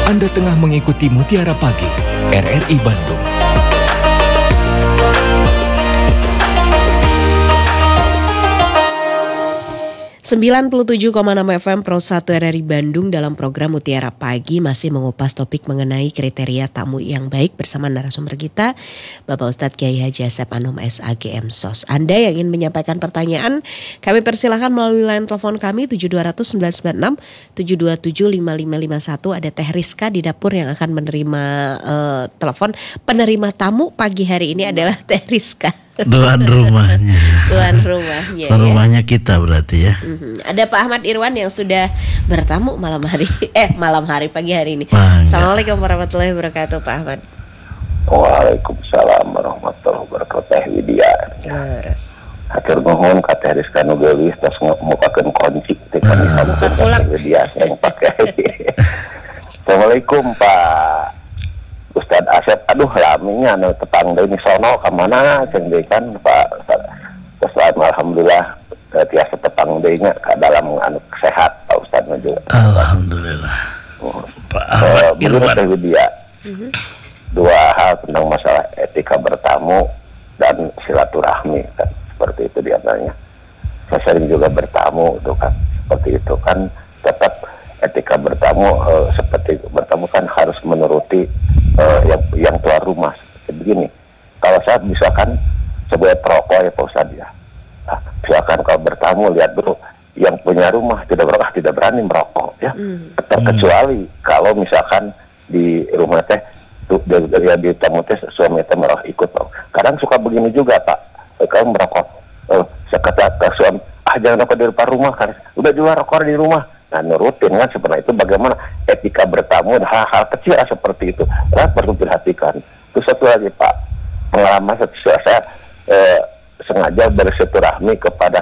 Anda tengah mengikuti Mutiara Pagi, RRI Bandung. Sembilan 97,6 FM Pro 1 RRI Bandung dalam program Mutiara Pagi masih mengupas topik mengenai kriteria tamu yang baik bersama narasumber kita Bapak Ustadz Kiai Haji Asep Anum SAGM SOS. Anda yang ingin menyampaikan pertanyaan, kami persilahkan melalui line telepon kami 7200 996 727 5551. Ada Teh Rizka di dapur yang akan menerima telepon. Penerima tamu pagi hari ini adalah Teh Rizka. Tuan rumahnya. Tuan rumahnya. Tuan rumahnya kita berarti ya. Ada Pak Ahmad Irwan yang sudah bertamu malam hari pagi hari ini. Bangga. Assalamualaikum warahmatullahi wabarakatuh Pak Ahmad. Waalaikumsalam warahmatullahi wabarakatuh. Teh Widya. Leres. Hatur nuhun ka Teh Rizka nu geulis tos mukakeun kunci teh kan Muka tulak. Teh Widya yang pakai. Assalamualaikum Pak Ustadz Asep. Aduh laminya anu tepang deui ni sono ka mana cenah deui kan Pak Ustadz. Alhamdulillah tiasa tepang deui nya ka dalam anu sehat Pak Ustadz juga. Alhamdulillah. Pak Ahmad Irwan. Teh Widya. Dua hal tentang masalah etika bertamu dan silaturahmi kan, seperti itu diantaranya. Saya sering juga bertamu itu kan, seperti itu kan, tetap etika bertamu seperti bertamu kan harus menuruti yang tuan rumah. Seperti begini, kalau saya misalkan sebagai perokok ya Pak Ustadz ya, misalkan kalau bertamu lihat dulu yang punya rumah tidak berani merokok ya, terkecuali kalau misalkan di rumah teh di tamu teh suami teh merokok ikut. Kadang suka begini juga Pak, kalau merokok sekata ke suami, jangan rokok di depan rumah kan, udah juga rokok di rumah. Nah nurutin kan sebenarnya itu bagaimana etika bertamu dan hal-hal kecil seperti itu perlu diperhatikan. Terus satu lagi Pak, pengalaman saya sengaja bersilaturahmi kepada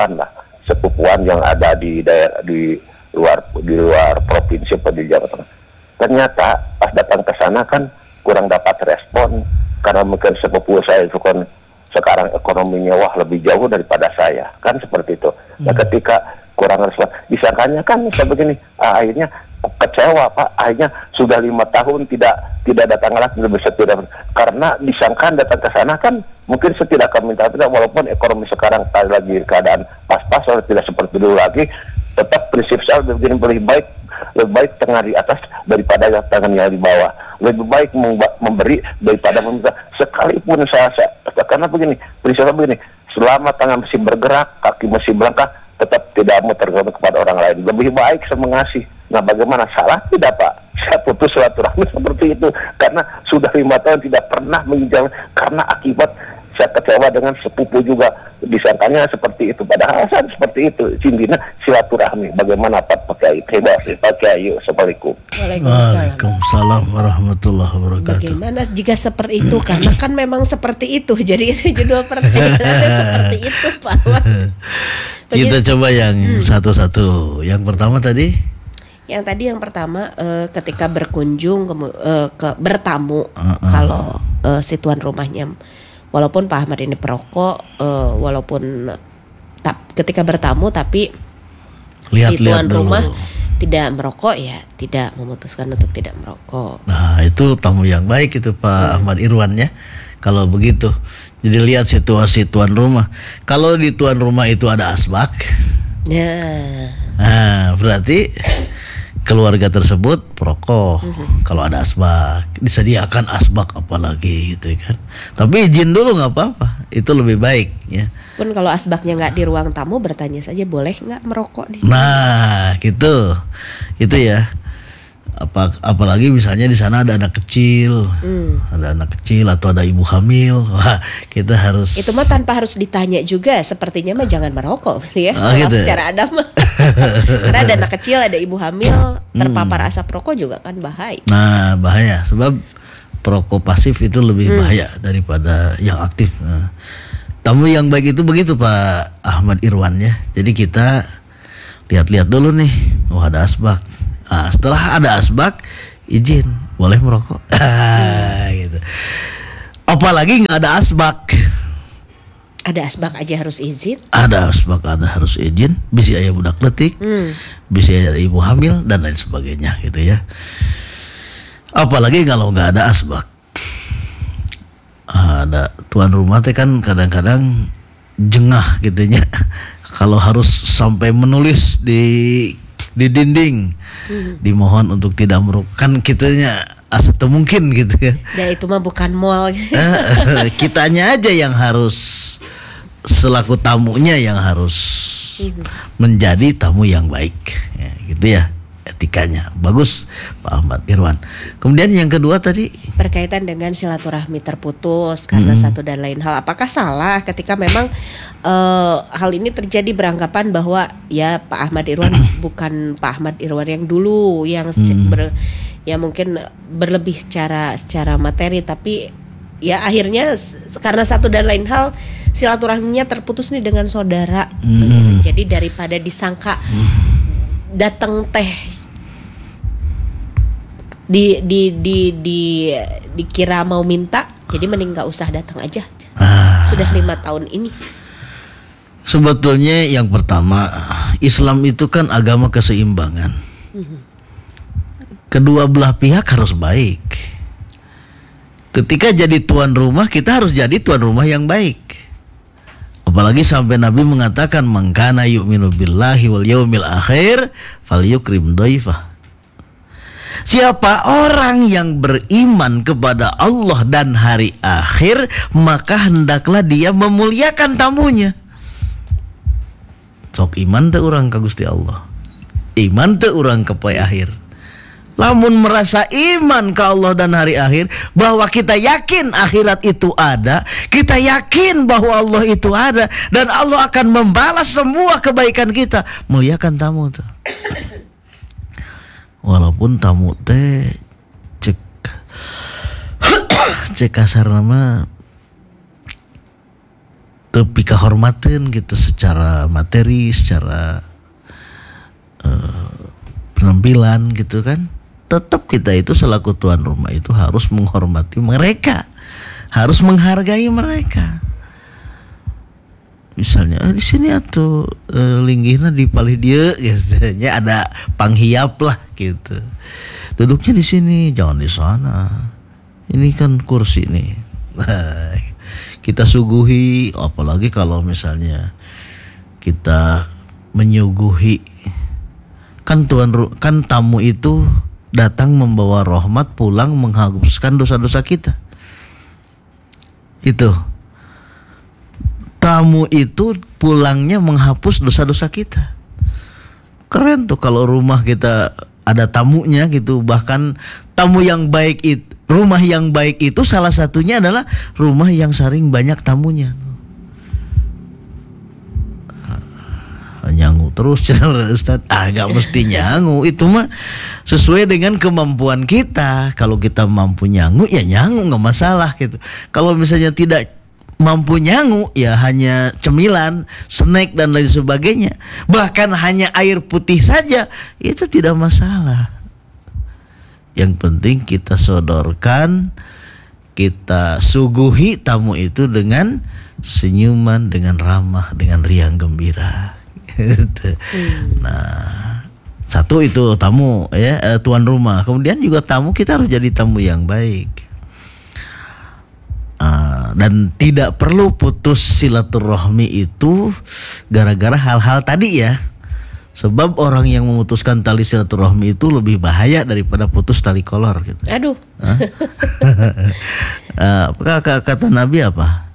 sepupuan yang ada di daerah di luar provinsi atau di Jawa Tengah. Ternyata pas datang ke sana kan kurang dapat respon karena mungkin sepupu saya itu kan sekarang ekonominya lebih jauh daripada saya kan seperti itu. Nah ketika kurang respon disangkanya kan bisa begini, akhirnya kecewa Pak, akhirnya sudah 5 tahun tidak datang lagi karena disangka datang ke sana kan mungkin saya tidak akan minta walaupun ekonomi sekarang lagi keadaan pas-pas atau tidak seperti dulu lagi, tetap prinsip saya lebih baik tengah di atas daripada yang tangannya di bawah. Lebih baik memberi daripada meminta. Sekalipun saya karena begini, prinsipnya begini, selama tangan masih bergerak, kaki masih melangkah, tetap tidak mau tergantung kepada orang lain. Lebih baik saya mengasih. Nah bagaimana, salah tidak Pak? Saya putus silaturahmi seperti itu karena sudah 5 tahun tidak pernah menginjal karena akibat saya kecewa dengan sepupu juga disangkanya seperti itu, padahal saya seperti itu. Intinya silaturahmi. Bagaimana Pak Kiai? Terima kasih Pak Kiai. Assalamualaikum. Waalaikumsalam warahmatullahi wabarakatuh. Bagaimana jika seperti itu? Karena kan memang seperti itu. Jadi itu judul pertanyaannya seperti itu Pak. Kita coba yang satu-satu. Yang pertama tadi? Yang pertama ketika berkunjung bertamu, kalau si tuan rumahnya walaupun Pak Ahmad ini perokok, walaupun ketika bertamu tapi si tuan rumah tidak merokok, ya tidak memutuskan untuk tidak merokok. Nah itu tamu yang baik itu Pak Ahmad Irwan ya. Kalau begitu, jadi lihat situasi tuan rumah. Kalau di tuan rumah itu ada asbak, nah berarti keluarga tersebut perokok. Kalau ada asbak, disediakan asbak apalagi gitu kan. Tapi izin dulu nggak apa-apa, itu lebih baik ya. Pun kalau asbaknya nggak di ruang tamu, bertanya saja boleh nggak merokok di sini. Nah gitu, itu ya. Apalagi misalnya di sana ada anak kecil, ada anak kecil atau ada ibu hamil, wah kita harus. Itu mah tanpa harus ditanya juga, sepertinya mah jangan merokok, ya. Gitu. Secara adab mah. Karena ada anak kecil, ada ibu hamil, terpapar asap rokok juga kan bahaya. Nah bahaya, sebab perokok pasif itu lebih bahaya daripada yang aktif. Nah, tamu yang baik itu begitu Pak Ahmad Irwan ya. Jadi kita lihat-lihat dulu nih, ada asbak. Nah, setelah ada asbak, izin boleh merokok. Gitu. Apalagi nggak ada asbak. Ada asbak aja harus izin. Ada asbak ada harus izin. Bisa ayah budak letik, bisa ayah ibu hamil dan lain sebagainya gitu ya. Apalagi kalau nggak ada asbak. Ada tuan rumah teh kan kadang-kadang jengah gitunya. Kalau harus sampai menulis di dinding, dimohon untuk tidak merugikan kitanya asa mungkin gitu ya. Dan itu mah bukan mall. Kitanya aja yang harus selaku tamunya yang harus menjadi tamu yang baik ya, gitu ya etikanya. Bagus Pak Ahmad Irwan. Kemudian yang kedua tadi Berkaitan dengan silaturahmi terputus karena satu dan lain hal. Apakah salah ketika memang hal ini terjadi beranggapan bahwa ya Pak Ahmad Irwan bukan Pak Ahmad Irwan yang dulu yang ya mungkin berlebih secara materi, tapi ya akhirnya karena satu dan lain hal silaturahminya terputus nih dengan saudara. Gitu. Jadi daripada disangka datang teh dikira mau minta, jadi mending nggak usah datang aja. Sudah 5 tahun ini. sebetulnya yang pertama, Islam itu kan agama keseimbangan. Kedua belah pihak harus baik. Ketika jadi tuan rumah, kita harus jadi tuan rumah yang baik. Apalagi sampai Nabi mengatakan man kana yu'minu billahi wal yaumil akhir falyukrim dhaifah. Siapa orang yang beriman kepada Allah dan hari akhir, maka hendaklah dia memuliakan tamunya. Sok iman teu urang ka Gusti Allah. Iman teu urang ka poe akhir. Lamun merasa iman ke Allah dan hari akhir, bahwa kita yakin akhirat itu ada, kita yakin bahwa Allah itu ada, dan Allah akan membalas semua kebaikan kita, muliakan tamu tuh. Walaupun tamu teh cek kasar nama tepi kahormaten gitu secara materi, secara penampilan gitu kan. Tetap kita itu selaku tuan rumah itu harus menghormati mereka, harus menghargai mereka. Misalnya di sini atuh linggihna di palih dia gitu. Ya ada panghiap lah gitu. Duduknya di sini, jangan di sana. Ini kan kursi nih. Kita suguhi, apalagi kalau misalnya kita menyuguhi, kan tamu itu datang membawa rahmat, pulang menghapuskan dosa-dosa kita. Itu tamu itu pulangnya menghapus dosa-dosa kita. Keren tuh kalau rumah kita ada tamunya gitu. Bahkan tamu yang baik itu, rumah yang baik itu salah satunya adalah rumah yang sering banyak tamunya. Nyangu terus cenah Ustaz. Gak mesti nyangu, itu mah sesuai dengan kemampuan kita. Kalau kita mampu nyangu ya nyangu, nggak masalah gitu. Kalau misalnya tidak mampu nyangu ya hanya cemilan, snack dan lain sebagainya, bahkan hanya air putih saja, itu tidak masalah. Yang penting kita sodorkan, kita suguhi tamu itu dengan senyuman, dengan ramah, dengan riang gembira. Nah, satu itu tamu ya, tuan rumah. Kemudian juga tamu, kita harus jadi tamu yang baik. Dan tidak perlu putus silaturahmi itu gara-gara hal-hal tadi ya. Sebab orang yang memutuskan tali silaturahmi itu lebih bahaya daripada putus tali kolor gitu. Aduh. Apakah kata Nabi apa?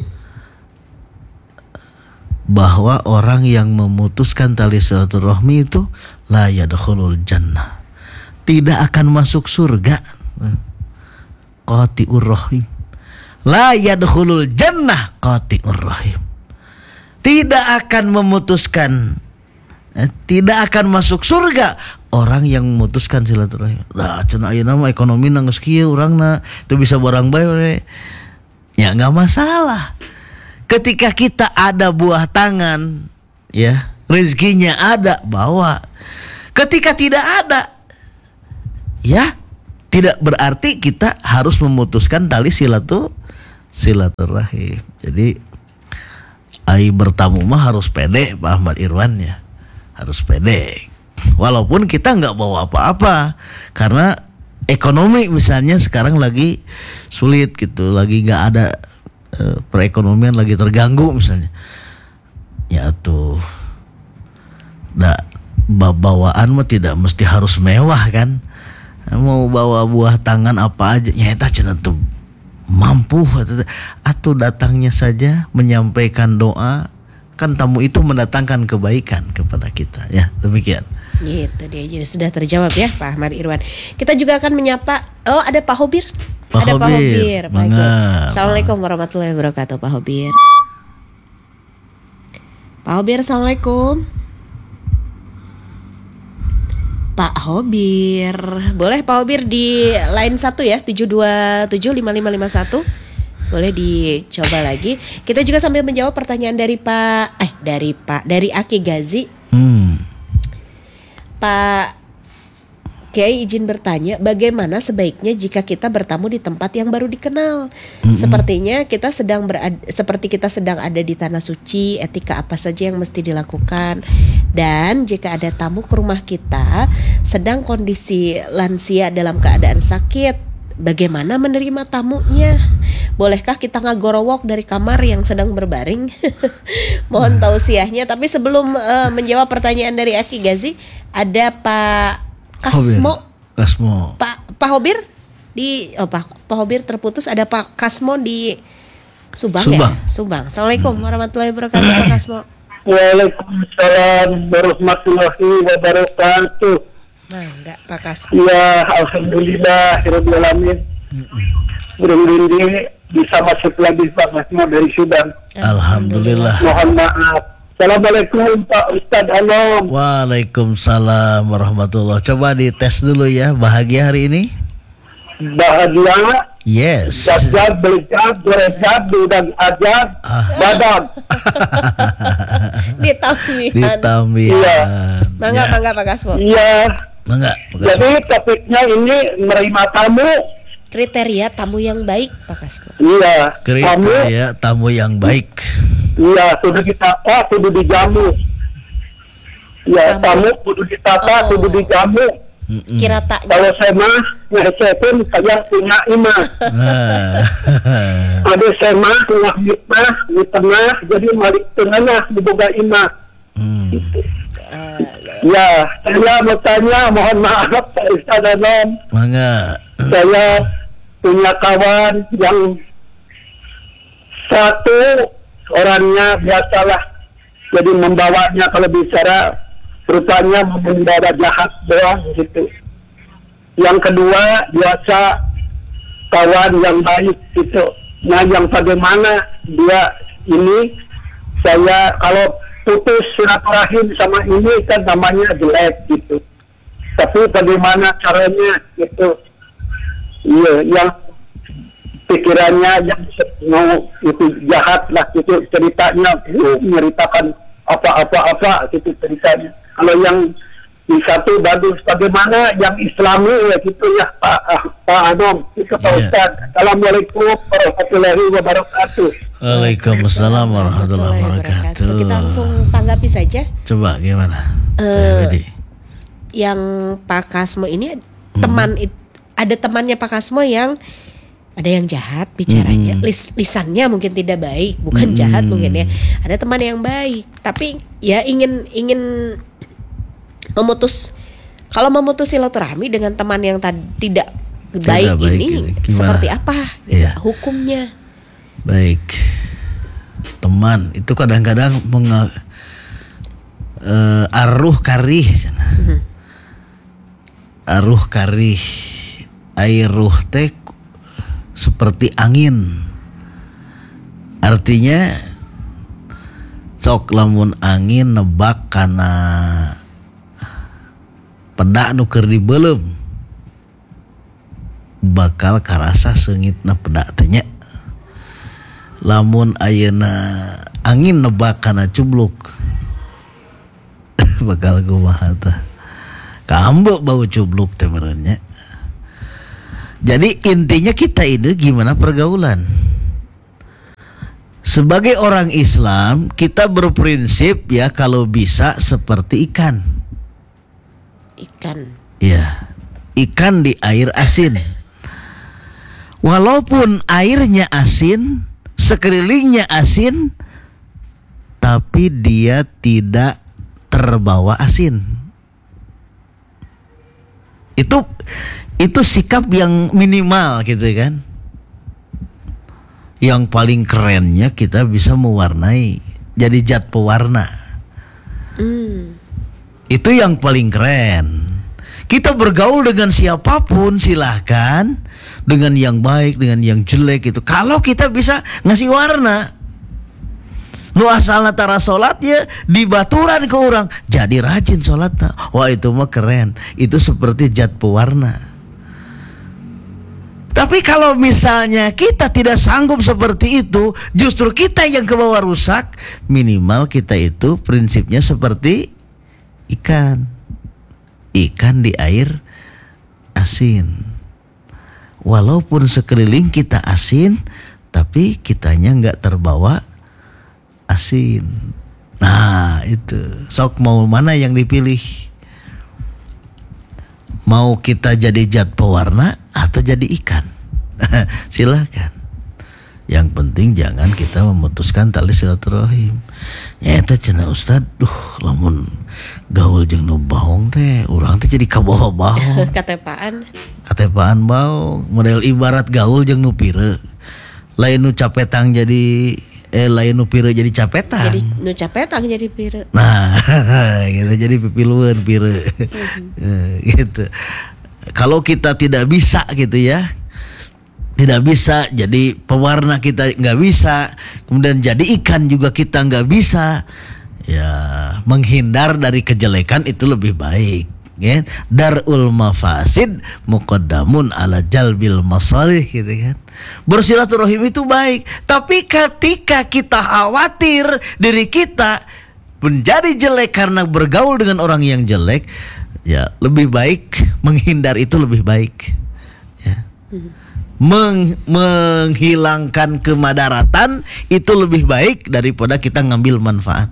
Bahwa orang yang memutuskan tali silaturahmi itu la yadkhulul jannah, tidak akan masuk surga. Qati'ur rahim. La yadkhulul jannah qati'ur rahim. Tidak akan memutuskan, tidak akan masuk surga orang yang memutuskan silaturahim. Lah cenah ayeuna mah ekonomi geus kieu urangna teu bisa barang bae we. Ya enggak masalah. Ketika kita ada buah tangan, ya rezekinya ada, bawa. Ketika tidak ada, ya tidak berarti kita harus memutuskan tali silaturahim. Jadi ai bertamu mah harus pede, Pak Ahmad Irwan ya, harus pede. Walaupun kita nggak bawa apa-apa, karena ekonomi misalnya sekarang lagi sulit gitu, lagi nggak ada perekonomian lagi terganggu misalnya, ya tuh, bawaan mah tidak mesti harus mewah kan, mau bawa buah tangan apa aja, nyata cenah tuh mampu atau datangnya saja menyampaikan doa, kan tamu itu mendatangkan kebaikan kepada kita, ya demikian. Gitu dia, jadi sudah terjawab ya Pak Ahmad Irwan. Kita juga akan menyapa, ada Pak Hobir. Ada Pak Hobir. Pagi. Assalamualaikum warahmatullahi wabarakatuh Pak Hobir. Pak Hobir, assalamualaikum. Pak Hobir, boleh Pak Hobir di line 1 ya, 7275551. Boleh dicoba lagi. Kita juga sambil menjawab pertanyaan dari dari Aki Gazi. Pak Kiai izin bertanya, bagaimana sebaiknya jika kita bertamu di tempat yang baru dikenal? Sepertinya seperti kita sedang ada di tanah suci, etika apa saja yang mesti dilakukan? Dan jika ada tamu ke rumah kita sedang kondisi lansia dalam keadaan sakit, bagaimana menerima tamunya? Bolehkah kita ngagorowok dari kamar yang sedang berbaring? Mohon tausiahnya. Tapi sebelum menjawab pertanyaan dari Aki Gazi, ada Pak Kasmo. Pak Hobir Pak Hobir terputus. Ada Pak Kasmo di Subang. Ya? Subang. Assalamualaikum warahmatullahi wabarakatuh Pak Kasmo. Waalaikumsalam warahmatullahi wabarakatuh. Enggak Pak Kasmo. Ya, alhamdulillah rabbil alamin. Berunding bisa masuk lagi Pak Kasmo dari Subang. Alhamdulillah. Mohon maaf. Assalamualaikum Pak Ustadz Anom. Waalaikumsalam warahmatullah. Coba dites dulu ya, bahagia hari ini? Bahagia. Yes. Jajab, belijab, berecap, dudang ajab, badam. Ditambihan. Iya. Mangga Pak Kasmo. Iya. Mangga. Jadi topiknya ini menerima tamu. Kriteria tamu yang baik Pak Kasmo. Iya. Kriteria tamu yang baik. Iya, sudah ditata, sudah dijamu. Ya, tamu sudah ditata, sudah dijamu. Kira tak. Kalau saya mah, saya pun saya punya imah. Ada saya mah, punya mitmah di tengah, jadi malik tengah dibuka imah. Gitu. Ya, saya mau tanya, mohon maaf Pak Ustadz Anom. Mangga. Saya punya kawan yang satu orangnya biasalah, jadi membawanya kalau bicara rupanya membawa jahat doang gitu. Yang kedua biasa kawan yang baik gitu. Nah, yang bagaimana dia ini, saya kalau putus silaturahim sama ini kan namanya jelek gitu. Tapi bagaimana caranya gitu? Iya, yang pikirannya yang mau itu jahat lah gitu ceritanya, menceritakan apa gitu ceritanya. Kalau yang di satu bagus, bagaimana yang Islami ya gitu ya Pak Anom, itu Pak Ustadz. Assalamualaikum warahmatullahi wabarakatuh. Waalaikumsalam warahmatullahi wabarakatuh. Kita langsung tanggapi saja. Coba gimana? Yang Pak Kasmo ini ada temannya Pak Kasmo yang ada yang jahat bicaranya, lisannya mungkin tidak baik, bukan jahat mungkin ya. Ada teman yang baik, tapi ya ingin memutus silaturahmi dengan teman yang tidak baik ini, seperti apa hukumnya? Baik, teman itu kadang-kadang aruh karih, air ruh teh seperti angin, artinya sok lamun angin nebak kana pedak nu keur dibeuleum bakal karasa seungitna pedak teh nya. Lamun ayeuna angin nebak kana cubluk bakal kumaha tah, kaambeu bau cubluk teh meureun nya. Jadi intinya kita ini gimana pergaulan. Sebagai orang Islam kita berprinsip ya kalau bisa seperti ikan. Ikan. Ya. ikan di air asin. Walaupun airnya asin, sekelilingnya asin, tapi dia tidak terbawa asin. Itu sikap yang minimal gitu kan. Yang paling kerennya kita bisa mewarnai, jadi zat pewarna. Itu yang paling keren. Kita bergaul dengan siapapun silahkan, dengan yang baik, dengan yang jelek itu. Kalau kita bisa ngasih warna, nu asalna tara sholat ya dibaturan ke orang, jadi rajin sholatnya. Wah itu mah keren. Itu seperti zat pewarna. Tapi kalau misalnya kita tidak sanggup seperti itu, justru kita yang kebawa rusak. Minimal kita itu prinsipnya seperti ikan di air asin. Walaupun sekeliling kita asin, tapi kitanya nggak terbawa asin. Nah itu, sok mau mana yang dipilih? Mau kita jadi zat pewarna atau jadi ikan? Silakan. Yang penting jangan kita memutuskan tali silaturahim. Nyata cenah Ustad, lamun gaul jeung nu baong teh, urang teh jadi kabawa baong. Katepaan baong, model ibarat gaul jeung nu pire. Lain nu capetang jadi lain nu pire jadi capetang. Jadi nu capetang jadi pire. Nah, gitu jadi pipilueun pire. Gitu. Kalau kita tidak bisa gitu ya, tidak bisa jadi pewarna, kita nggak bisa, kemudian jadi ikan juga kita nggak bisa, ya menghindar dari kejelekan itu lebih baik ya. Darul mafasid muqaddamun ala jalbil masalih gitu kan. Bersilaturahim itu baik, tapi ketika kita khawatir diri kita menjadi jelek karena bergaul dengan orang yang jelek, ya lebih baik menghindar, itu lebih baik ya. Menghilangkan kemadaratan itu lebih baik daripada kita ngambil manfaat.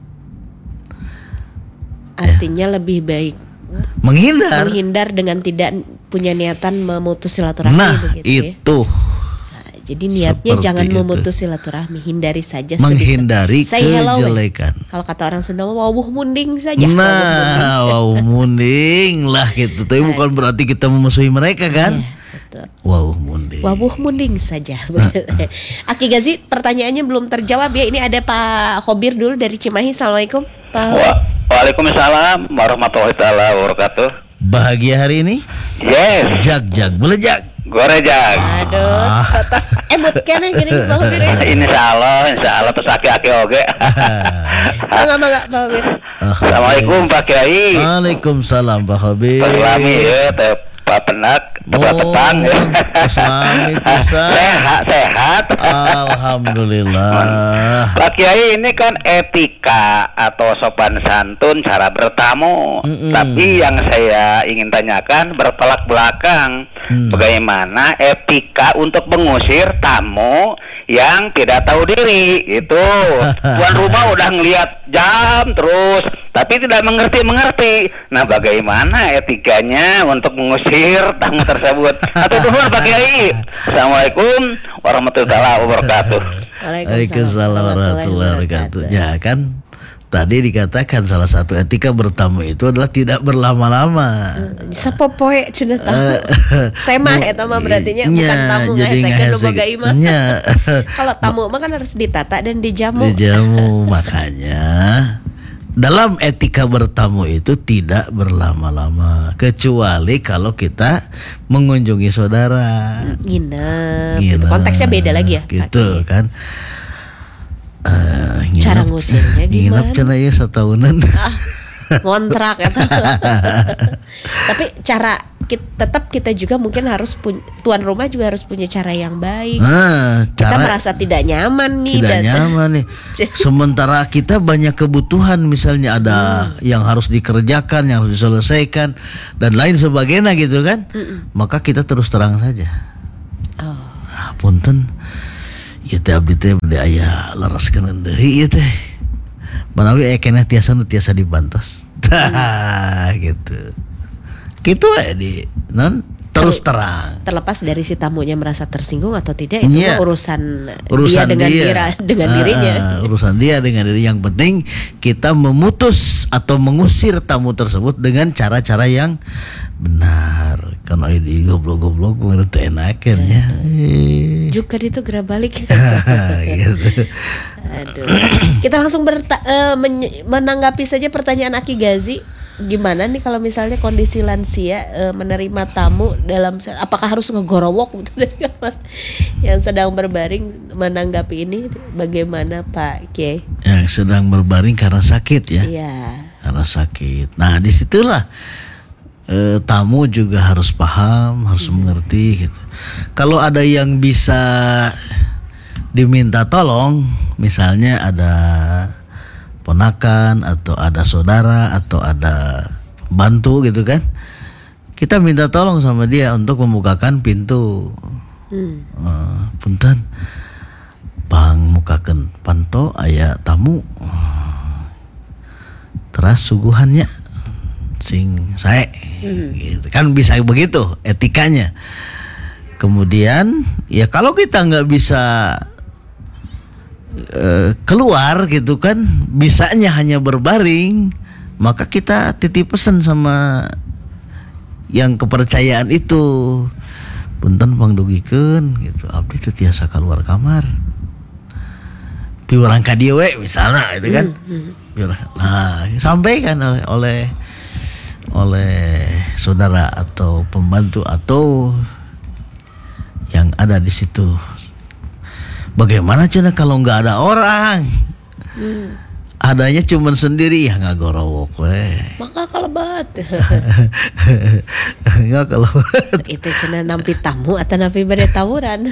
Artinya lebih baik menghindar dengan tidak punya niatan memutus silaturahmi, begitu itu ya? Nah, jadi niatnya seperti jangan itu. memutus silaturahmi, hindari saja menghindari sebisa. kejelekan. Kalau kata orang Sunda wawuh munding saja. Wawuh munding lah gitu. Tapi bukan berarti kita memusuhi mereka kan? Wawuh munding saja. Aki Gazi, pertanyaannya belum terjawab ya. Ini ada Pak Khobir dulu dari Cimahi. Assalamualaikum Pak. Waalaikumsalam warahmatullahi taala wabarakatuh. Bahagia hari ini? Yes. Jag belejag. Gorejag. Aduh, tos emut kene gini Pak Khobir ya. Insya Allah terus aki-aki oge. Mangga Pak Khobir. Assalamualaikum Pak Kiai. Waalaikumsalam Pak Khobir. Selamat ya teh Pak Penak, Tepang ya. Selamat pisan. Sehat. Alhamdulillah. Pak Kiai, ini kan etika atau sopan santun cara bertamu. Tapi yang saya ingin tanyakan bertolak belakang. Bagaimana etika untuk mengusir tamu yang tidak tahu diri? Itu tuan rumah udah ngelihat jam terus, tapi tidak mengerti. Nah, bagaimana etikanya untuk mengusir tamu tersebut? Atau tuhun Pak Kiai. Assalamualaikum warahmatullahi wabarakatuh. Waalaikumsalam warahmatullahi wabarakatuh. Ya kan, tadi dikatakan salah satu etika bertamu itu adalah tidak berlama-lama. Sapopoe cenah tamu. Semah eta mah berartinya bukan tamu ngahesekeun nu boga imah. Kalau tamu mah kan harus ditata dan dijamu. Makanya dalam etika bertamu itu tidak berlama-lama, kecuali kalau kita mengunjungi saudara. Nginep. Gitu. Konteksnya beda lagi ya. Gitu kan. Cara ngusirnya gimana? Nginep cenah ya satahunan. Ngontrak eta. Tapi cara tetap kita juga mungkin harus tuan rumah juga harus punya cara yang baik. Kita merasa tidak nyaman nih. Sementara kita banyak kebutuhan, misalnya ada yang harus dikerjakan, yang harus diselesaikan dan lain sebagainya gitu kan. Maka kita terus terang saja. Punten, ieu teh abdi teh bade aya laraskeun deui ieu teh. Manawi keneh tiasa dibantos. Gitu. Gitu di non terus terang. Terlepas dari si tamunya merasa tersinggung atau tidak, itu Iya. mah urusan Urusan dia dengan dirinya. Urusan dia dengan diri. Yang penting kita memutus atau mengusir tamu tersebut dengan cara-cara yang benar. Karena ini goblok-goblok menurut enakan ya. Juga itu gerak balik. Gitu. Aduh. Kita langsung menanggapi saja pertanyaan Aki Gazi. Gimana nih kalau misalnya kondisi lansia menerima tamu dalam, apakah harus ngegorowok gitu dari kamar yang sedang berbaring? Menanggapi ini bagaimana Pak Kiai? Yang sedang berbaring karena sakit ya. Iya. Karena sakit. Nah disitulah tamu juga harus paham, harus mengerti gitu. Kalau ada yang bisa diminta tolong, misalnya ada ponakan atau ada saudara atau ada bantu gitu kan, kita minta tolong sama dia untuk membukakan pintu. Punten pang mukakeun panto aya tamu, teras suguhannya sing sae, gitu kan, bisa begitu etikanya. Kemudian ya kalau kita nggak bisa keluar gitu kan, bisanya hanya berbaring, maka kita titip pesan sama yang kepercayaan itu, punten pangdugikeun gitu, abdi teu tiasa keluar kamar, piurang ka dieu we misalnya itu kan. Nah sampaikan oleh saudara atau pembantu atau yang ada di situ. Bagaimana cina kalau nggak ada orang? Adanya cuman sendiri ya nggak gorowok weh. Maka kelebat. Nggak kelebat. Itu cina nampi tamu atau nampi bade tawuran.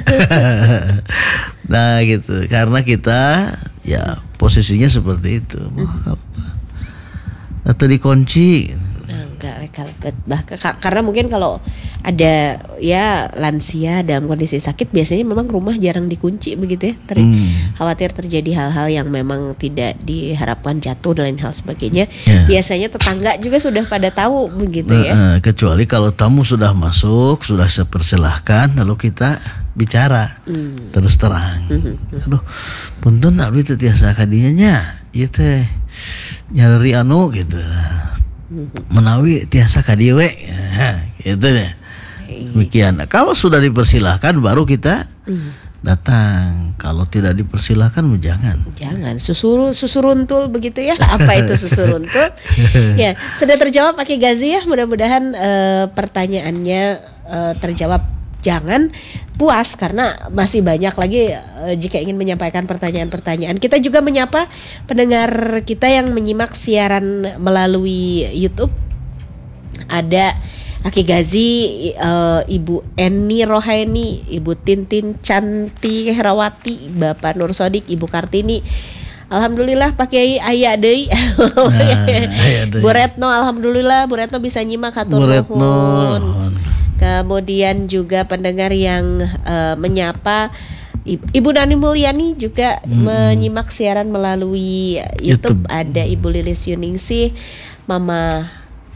Nah gitu, karena kita ya posisinya seperti itu. Maka kelebat. Atau dikunci. Enggak bahkan karena mungkin kalau ada ya lansia dalam kondisi sakit, biasanya memang rumah jarang dikunci begitu ya. Khawatir terjadi hal-hal yang memang tidak diharapkan, jatuh dan lain hal sebagainya. Biasanya tetangga juga sudah pada tahu begitu ya. Kecuali kalau tamu sudah masuk, sudah dipersilahkan, lalu kita bicara terus terang. Aduh, punten abdi teu tiasa kadinya nya, ieu teh nyari anu gitu. Menawi tiasa ka dieu we, gitu ya. Demikian. Kalau sudah dipersilahkan baru kita datang. Kalau tidak dipersilahkan jangan. Jangan susuruntul begitu ya. Apa itu susuruntul? Ya, sudah terjawab Aki Gazi ya. Mudah-mudahan pertanyaannya terjawab. Jangan puas karena masih banyak lagi jika ingin menyampaikan pertanyaan-pertanyaan. Kita juga menyapa pendengar kita yang menyimak siaran melalui YouTube. Ada Aki Gazi, Ibu Eni Rohaini, Ibu Tintin Canti Herawati, Bapak Nur Sodik, Ibu Kartini. Alhamdulillah Pak Kiai aya deui. Bu Retno, alhamdulillah Bu Retno bisa nyimak, hatur nuhun. Kemudian juga pendengar yang menyapa Ibu Nani Mulyani juga menyimak siaran melalui YouTube. Ada Ibu Lilis Yuningsih, Mama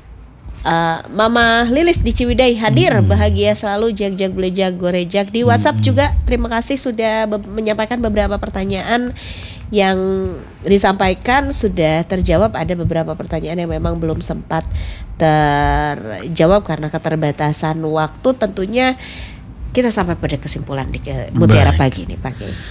Lilis di Ciwidey hadir, bahagia selalu, jag belejag gorejag. Di WhatsApp juga terima kasih sudah menyampaikan beberapa pertanyaan yang disampaikan sudah terjawab. Ada beberapa pertanyaan yang memang belum sempat terjawab karena keterbatasan waktu. Tentunya kita sampai pada kesimpulan di Mutiara Pagi nih Pak Kiai.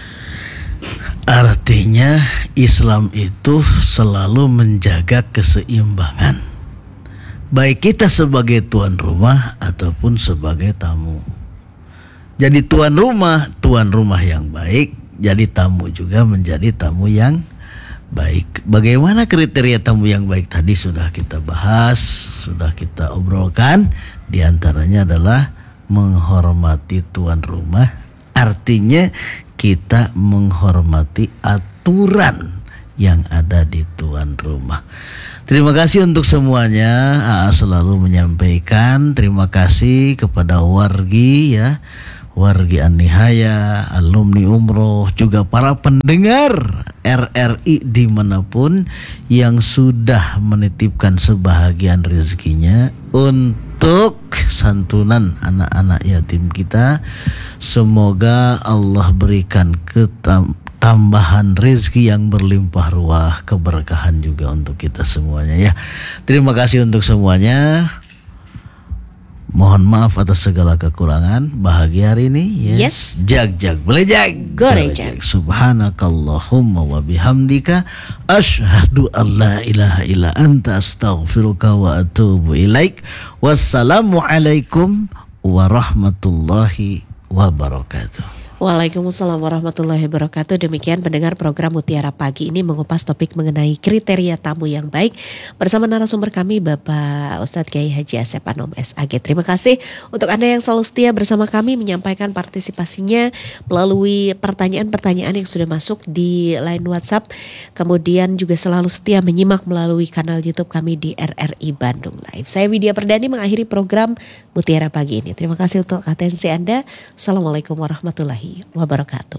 Artinya Islam itu selalu menjaga keseimbangan, baik kita sebagai tuan rumah ataupun sebagai tamu. Jadi tuan rumah yang baik, jadi tamu juga menjadi tamu yang baik. Bagaimana kriteria tamu yang baik tadi sudah kita bahas, sudah kita obrolkan. Di antaranya adalah menghormati tuan rumah. Artinya kita menghormati aturan yang ada di tuan rumah. Terima kasih untuk semuanya. AA selalu menyampaikan terima kasih kepada wargi ya, wargi an-nihaya, alumni umroh, juga para pendengar RRI dimanapun yang sudah menitipkan sebahagian rezekinya untuk santunan anak-anak yatim kita. Semoga Allah berikan tambahan rezeki yang berlimpah ruah, keberkahan juga untuk kita semuanya ya. Terima kasih untuk semuanya. Mohon maaf atas segala kekurangan. Bahagia hari ini ya. Yes. Jag boleh jag. Gorejag. Subhanakallahumma wa bihamdika asyhadu an la ilaha illa anta astaghfiruka wa atubu ilaik. Wassalamualaikum warahmatullahi wabarakatuh. Waalaikumsalam warahmatullahi wabarakatuh. Demikian pendengar program Mutiara Pagi ini mengupas topik mengenai kriteria tamu yang baik bersama narasumber kami Bapak Ustadz Kiai Haji Asep Anom SAG. Terima kasih untuk Anda yang selalu setia bersama kami menyampaikan partisipasinya melalui pertanyaan-pertanyaan yang sudah masuk di line WhatsApp. Kemudian juga selalu setia menyimak melalui kanal YouTube kami di RRI Bandung Live. Saya Widya Perdani mengakhiri program Mutiara Pagi ini. Terima kasih untuk atensi Anda. Assalamualaikum warahmatullahi wabarakatuh.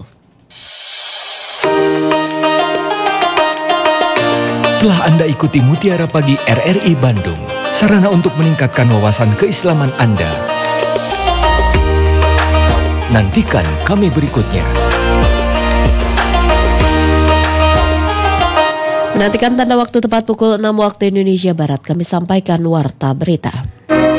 Telah Anda ikuti Mutiara Pagi RRI Bandung, sarana untuk meningkatkan wawasan keislaman Anda. Nantikan kami berikutnya. Menantikan tanda waktu tepat pukul 6 waktu Indonesia Barat, kami sampaikan warta berita.